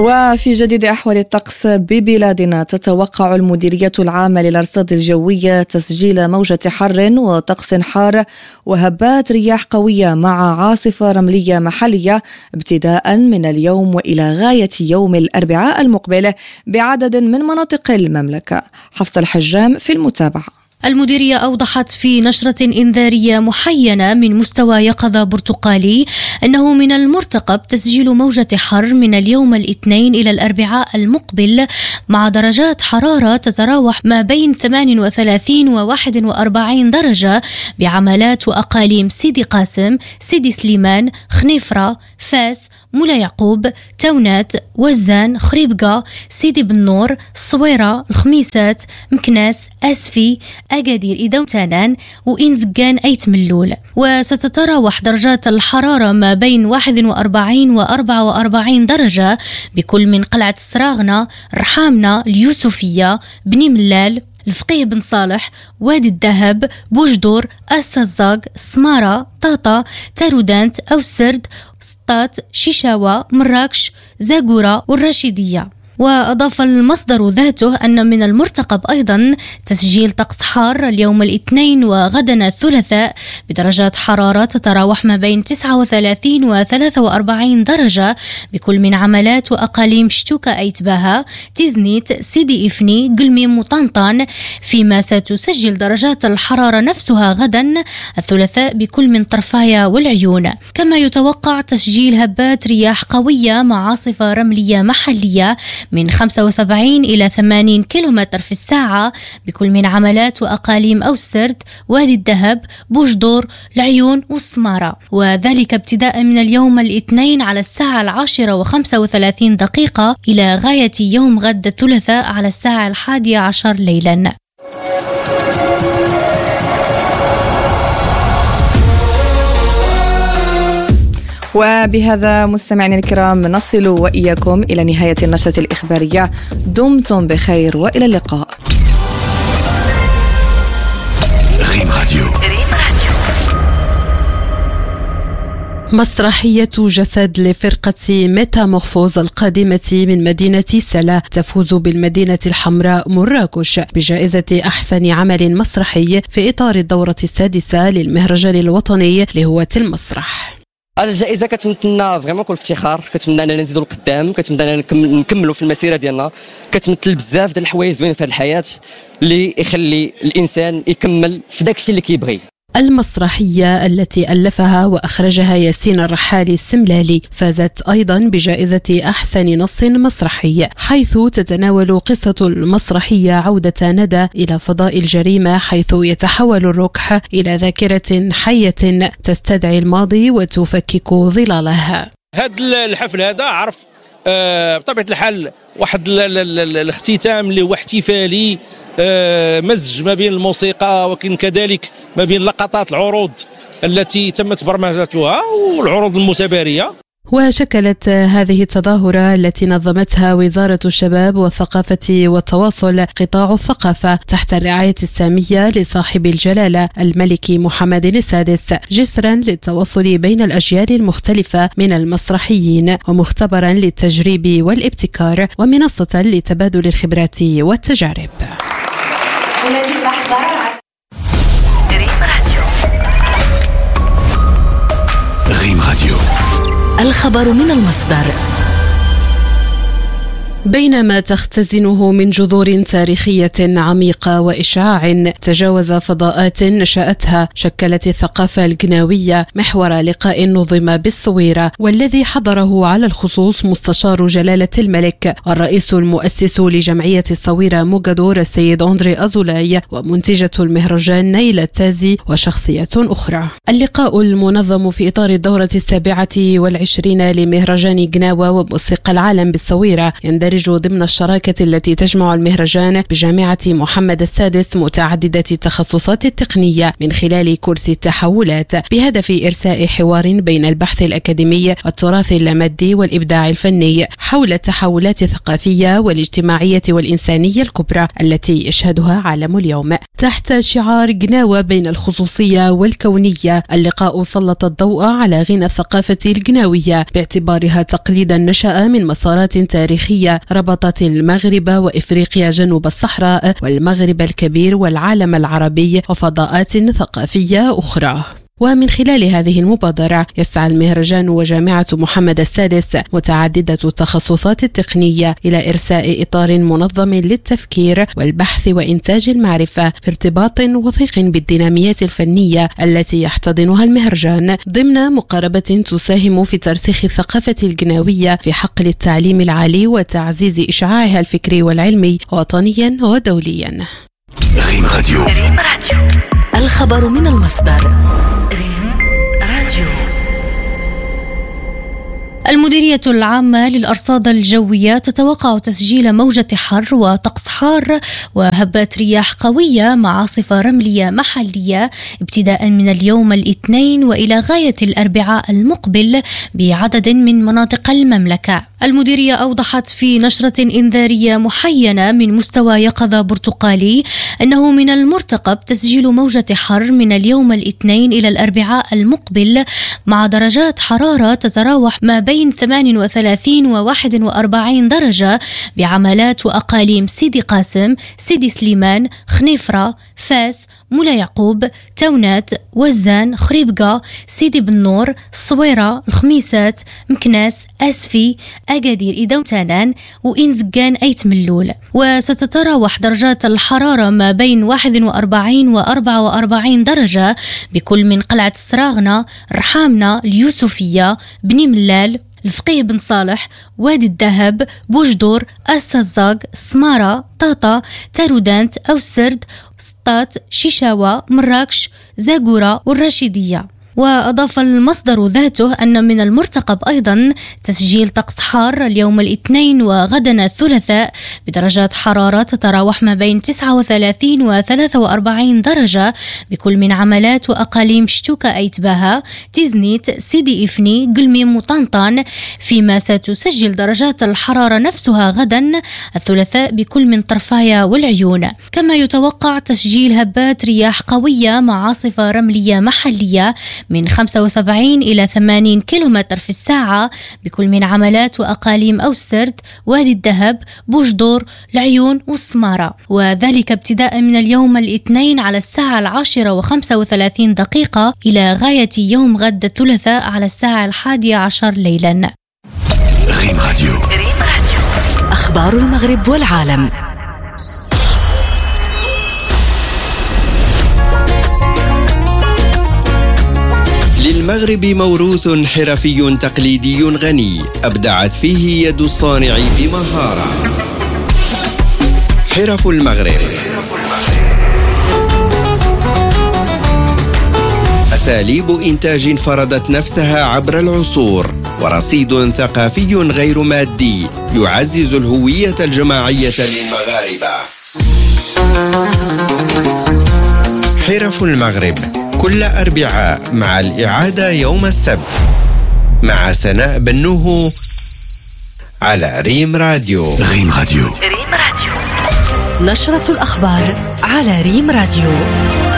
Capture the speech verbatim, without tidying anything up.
وفي جديد أحوال الطقس ببلادنا، تتوقع المديرية العامة للأرصاد الجوية تسجيل موجة حر وطقس حار وهبات رياح قوية مع عاصفة رملية محلية ابتداء من اليوم وإلى غاية يوم الأربعاء المقبل بعدد من مناطق المملكة. حفص الحجام في المتابعة. المديرية أوضحت في نشرة إنذارية محينة من مستوى يقظة برتقالي أنه من المرتقب تسجيل موجة حر من اليوم الاثنين إلى الأربعاء المقبل مع درجات حرارة تتراوح ما بين ثمانية وثلاثين وواحد وأربعين درجة بعملات وأقاليم سيدي قاسم، سيدي سليمان، خنيفرة، فاس، مولا يعقوب، تونات، وزان، خريبقة، سيدي بنور، الصويرة، الخميسات، مكناس، أسفي، أكادير إيدا وتانان وإنزقان أيت ملول. وستتراوح درجات الحرارة ما بين واحد وأربعين وأربعة وأربعين درجة بكل من قلعة السراغنة، رحامنة، اليوسفية، بني ملال، الفقيه بن صالح، وادي الذهب، بوجدور، السزاق، سمارة، طاطا، تارودانت أو السرد، سطات، شيشاوة، مراكش، زاقورة والرشيدية. وأضاف المصدر ذاته أن من المرتقب أيضا تسجيل طقس حار اليوم الاثنين وغدا الثلاثاء بدرجات حرارة تتراوح ما بين تسعة وثلاثين وثلاثة وأربعين درجة بكل من عملات وأقاليم شتوكا أيتباها، تيزنيت، سيدي إفني، قلميم وطنطان، فيما ستسجل درجات الحرارة نفسها غدا الثلاثاء بكل من طرفايا والعيون. كما يتوقع تسجيل هبات رياح قوية مع عاصفة رملية محلية من خمسة وسبعين إلى ثمانين كيلومتر في الساعة بكل من عملات وأقاليم أو السرد، وادي الذهب، بوجدور، العيون والسمارة، وذلك ابتداء من اليوم الاثنين على الساعة العاشرة وخمسة وثلاثين دقيقة إلى غاية يوم غد الثلاثاء على الساعة الحادية عشر ليلا. وبهذا مستمعينا الكرام نصل وإياكم إلى نهاية النشرة الإخبارية. دمتم بخير وإلى اللقاء. ريم راديو. مسرحية جسد لفرقة ميتامورفوز القادمة من مدينة سلا تفوز بالمدينة الحمراء مراكش بجائزة أحسن عمل مسرحي في إطار الدورة السادسة للمهرجان الوطني لهواة المسرح. الجائزه كتمثلنا فريمون كل افتخار، كتمنى اننا نزيدوا لقدام، كتمنى اننا نكملوا في المسيره ديالنا، كتمثل بزاف ديال الحوايج زوين في هذه الحياه اللي يخلي الانسان يكمل في داكشي اللي كيبغي. المسرحية التي ألفها وأخرجها ياسين الرحالي السملالي فازت أيضا بجائزة أحسن نص مسرحي، حيث تتناول قصة المسرحية عودة ندى إلى فضاء الجريمة، حيث يتحول الركح إلى ذاكرة حية تستدعي الماضي وتفكك ظلالها. هذا الحفل هذا عرف آه بطبيعة الحال واحد الاختتام اللي هو احتفالي، آه مزج ما بين الموسيقى وكن كذلك ما بين لقطات العروض التي تمت برمجتها والعروض المتبارية. وشكلت هذه التظاهرة التي نظمتها وزارة الشباب والثقافة والتواصل قطاع الثقافة تحت الرعاية السامية لصاحب الجلالة الملك محمد السادس جسرا للتواصل بين الأجيال المختلفة من المسرحيين ومختبرا للتجريب والابتكار ومنصة لتبادل الخبرات والتجارب. ريم راديو. الخبر من المصدر. بينما تختزنه من جذور تاريخية عميقة وإشعاع تجاوز فضاءات نشأتها، شكلت الثقافة القناوية محور لقاء نظم بالصويرة، والذي حضره على الخصوص مستشار جلالة الملك الرئيس المؤسس لجمعية الصويرة موغادور السيد أندري أزولاي ومنتجة المهرجان نيلة تازي وشخصيات أخرى. اللقاء المنظم في إطار الدورة السابعة والعشرين لمهرجان قناوة وموسيقى العالم بالصويرة يندرج تندرج ضمن الشراكة التي تجمع المهرجان بجامعة محمد السادس متعددة التخصصات التقنية من خلال كرسي التحولات، بهدف إرساء حوار بين البحث الأكاديمي والتراث اللامادي والإبداع الفني حول التحولات الثقافية والاجتماعية والإنسانية الكبرى التي يشهدها عالم اليوم. تحت شعار جناوة بين الخصوصية والكونية، اللقاء سلط الضوء على غنى الثقافة الجناوية باعتبارها تقليدا نشأ من مسارات تاريخية ربطت المغرب وإفريقيا جنوب الصحراء والمغرب الكبير والعالم العربي وفضاءات ثقافية أخرى. ومن خلال هذه المبادرة يسعى المهرجان وجامعة محمد السادس متعددة التخصصات التقنية إلى إرساء إطار منظم للتفكير والبحث وإنتاج المعرفة في ارتباط وثيق بالديناميات الفنية التي يحتضنها المهرجان ضمن مقاربة تساهم في ترسيخ الثقافة الجناوية في حقل التعليم العالي وتعزيز إشعاعها الفكري والعلمي وطنيا ودوليا. ريم راديو. الخبر من المصدر. ريم راديو. المديرية العامة للأرصاد الجوية تتوقع تسجيل موجة حر وطقس حار وهبات رياح قوية مع عاصفة رملية محلية ابتداء من اليوم الاثنين وإلى غاية الأربعاء المقبل بعدد من مناطق المملكة. المديرية أوضحت في نشرة إنذارية محينة من مستوى يقظة برتقالي أنه من المرتقب تسجيل موجة حر من اليوم الاثنين إلى الأربعاء المقبل مع درجات حرارة تتراوح ما بين ثمانية وثلاثين وواحد وأربعين درجة بعملات وأقاليم سيدي قاسم، سيدي سليمان، خنيفرة، فاس، مولا يعقوب، تونات، وزان، خريبقة، سيدي بنور، الصويرة، الخميسات، مكناس، أسفي، أكادير، إيداو تانان، وإنزقان أيت ملول. وستتراوح درجات الحرارة ما بين واحد وأربعين وأربعة وأربعين درجة بكل من قلعة السراغنة، رحامنة، اليوسفية، بني ملال، الفقيه بن صالح، وادي الذهب، بوجدور، السزاق، سمارة، طاطا، تارودانت أو سرد، سطات، شيشاوة، مراكش، زاغورة والرشيدية. وأضاف المصدر ذاته أن من المرتقب أيضا تسجيل طقس حار اليوم الاثنين وغدا الثلاثاء بدرجات حرارة تتراوح ما بين تسعة وثلاثين وثلاثة وأربعين درجة بكل من عملات وأقاليم شتوكا أيتباها، تيزنيت، سيدي إفني، قلميم وطنطان، فيما ستسجل درجات الحرارة نفسها غدا الثلاثاء بكل من طرفايا والعيون. كما يتوقع تسجيل هبات رياح قوية مع عاصفة رملية محلية من خمسة وسبعين إلى ثمانين كيلومتر في الساعة بكل من عملات وأقاليم أو السرد، وادي الذهب، بوجدور، العيون والسمارة، وذلك ابتداء من اليوم الاثنين على الساعة العاشرة وخمسة وثلاثين دقيقة إلى غاية يوم غد الثلاثاء على الساعة الحادية عشر ليلا. ريم راديو. أخبار المغرب والعالم. للمغرب موروث حرفي تقليدي غني أبدعت فيه يد الصانع بمهارة. حرف المغرب، أساليب إنتاج فرضت نفسها عبر العصور ورصيد ثقافي غير مادي يعزز الهوية الجماعية للمغاربة. حرف المغرب كل أربعاء مع الإعادة يوم السبت مع سناء بنوه على ريم راديو. ريم راديو. ريم راديو. نشرة الأخبار على ريم راديو.